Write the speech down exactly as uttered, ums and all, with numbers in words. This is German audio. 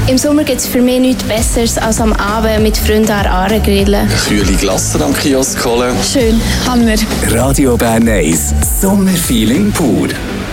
Im Sommer gibt es für mich nichts Besseres, als am Abend mit Freunden an der Aare grillen. Kühle Glasse am Kiosk holen. Schön, Hammer. Radio Bern eins, Sommerfeeling pur.